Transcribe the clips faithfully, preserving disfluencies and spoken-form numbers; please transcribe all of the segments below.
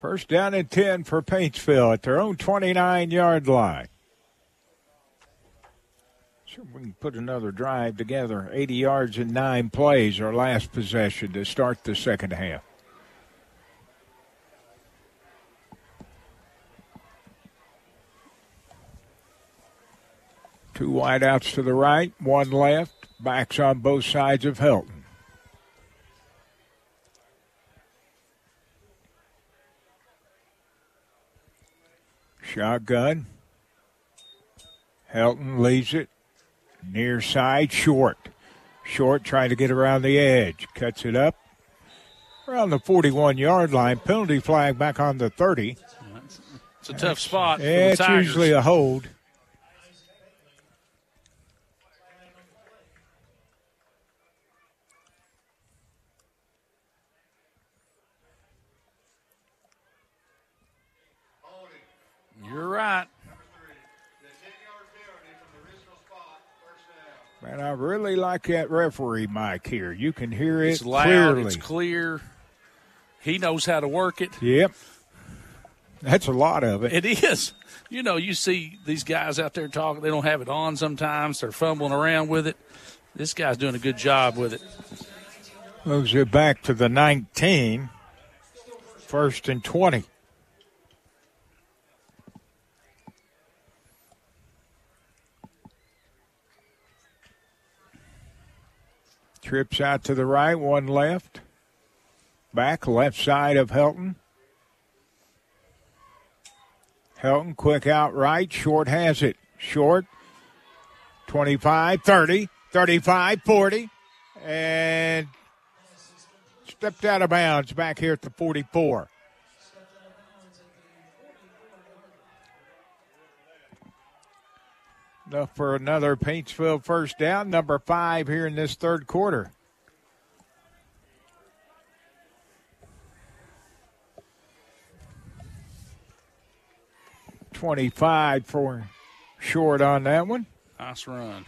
First down and ten for Paintsville at their own twenty-nine-yard line. So we can put another drive together. eighty yards in nine plays, our last possession to start the second half. Two wideouts to the right, one left. Backs on both sides of Helton. Shotgun. Helton leaves it. Near side, short. Short trying to get around the edge. Cuts it up. Around the forty-one-yard line. Penalty flag back on the thirty. It's a tough spot for yeah, the it's Tigers. Usually a hold. You're right. Man, I really like that referee mic here. You can hear it it's loud, clearly. It's clear. He knows how to work it. Yep. That's a lot of it. It is. You know, you see these guys out there talking. They don't have it on sometimes. They're fumbling around with it. This guy's doing a good job with it. Moves it back to the nineteen. First and twenty. Trips out to the right, one left. Back left side of Helton. Helton quick out right. Short has it. Short. twenty-five, thirty, thirty-five, forty. And stepped out of bounds back here at the forty-four. Enough for another Paintsville first down, number five here in this third quarter. twenty-five for short on that one. Nice run.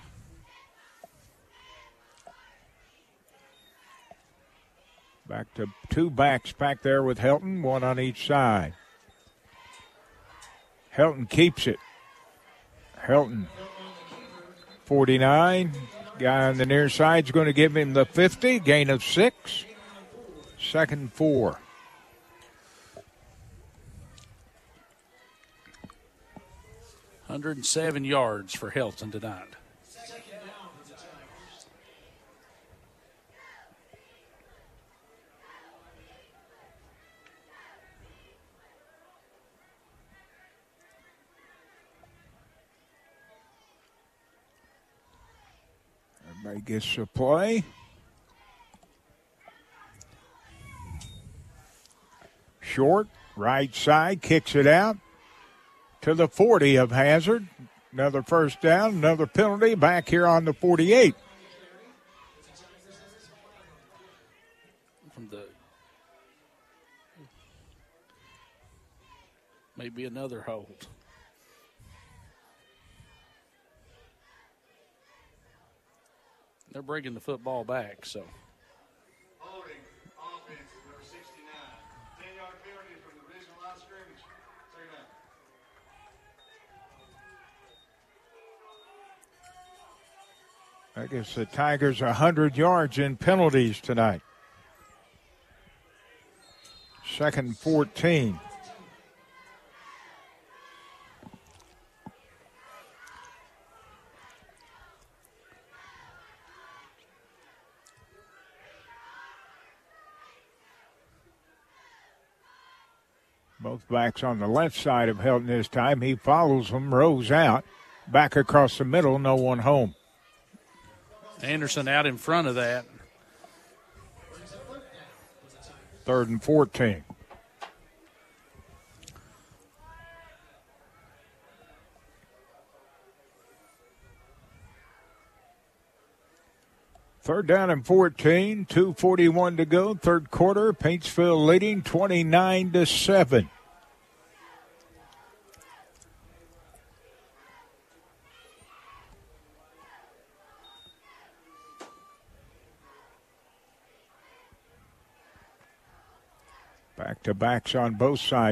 Back to two backs back there with Helton, one on each side. Helton keeps it. Helton, forty-nine. Guy on the near side is going to give him the fifty. Gain of six. Second and four. one hundred seven yards for Helton tonight. Everybody gets a play. Short, right side, kicks it out to the forty of Hazard. Another first down, another penalty back here on the forty-eight. From the maybe another hold. They're bringing the football back, so. Holding offense, number sixty-nine. ten-yard penalty from the original line of scrimmage. Three down. I guess the Tigers are one hundred yards in penalties tonight. Second and fourteen. Both backs on the left side of Helton this time. He follows them, rows out. Back across the middle, no one home. Anderson out in front of that. Third and fourteen. Third down and fourteen, two forty-one to go. Third quarter, Paintsville leading twenty-nine to seven. Back back-to-backs on both sides.